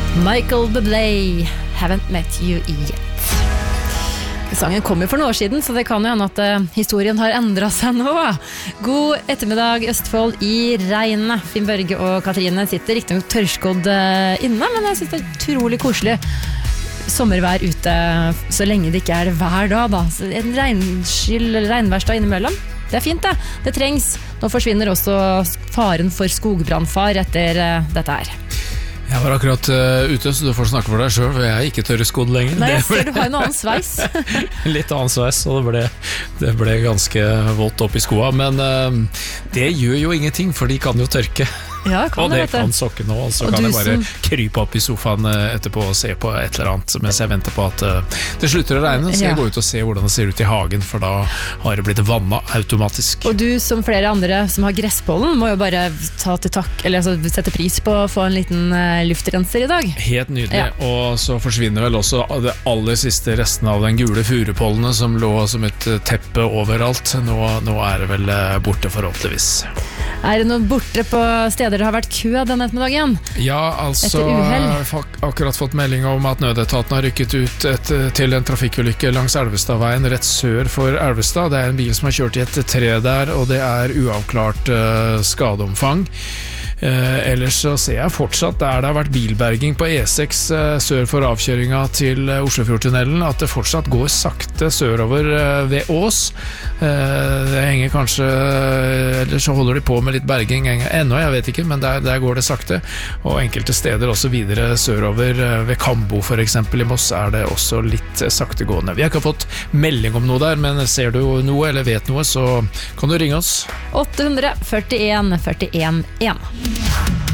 Michael Bublé, Haven't Met You Yet. Sangen kom jo for noen år siden, så det kan jo hende at historien har endret seg nå. God ettermiddag, Østfold i regnet. Finn Børge og Katrine sitter riktig nok tørrskodd inne, men jeg synes det utrolig koselig sommervær ute, så lenge det ikke det hver dag da. Så en regnværsdag innimellom, det fint det. Det trengs. Nå forsvinner også faren for skogbrannfar etter dette her. Jeg var akkurat ute, så du får snakke for deg selv, for jeg ikke tørreskodd lenger. Nei, jeg ser du har en annen sveis. Litt annen sveis, og det ble ganske vått opp i skoa, men det gjør jo ingenting, for de kan jo tørke. Ja, og det kan sokke nå, og så kan jeg bare krype opp i sofaen etterpå og se på et eller annet, mens jeg venter på at det slutter å regne, så jeg går ut og ser hvordan det ser ut i hagen, for da har det blitt vannet automatisk. Og du, som flere andre som har gresspollen, må jo bare ta til takk, eller altså, sette pris på å få en liten luftrenser i dag. Helt nydelig, og så forsvinner vel også det aller siste resten av den gule furupollene som lå som et teppe overalt. Nå det vel borte forhåpentligvis. Det noe borte på steder det har vært kø denne ettermiddagen? Ja, altså, jeg har akkurat fått melding om at nødetaten har rykket ut til en trafikkulykke langs Elvestadveien rett sør for Elvestad. Det en bil som har kjørt i et tre der, og det uavklart skadeomfang. Ellers så ser jeg fortsatt der det har vært bilberging på E6 sør for avkjøringa til Oslofjordtunnelen, at det fortsatt går sakte sørover ved Ås. Det henger kanskje, eller så holder de på med litt berging ennå, jeg vet ikke, men der går det sakte, og enkelte steder også videre sørover ved Kambo for eksempel i Moss det også litt saktegående. Vi har ikke fått melding om noe der, men ser du noe eller vet noe, så kan du ringe oss. 841 41 1.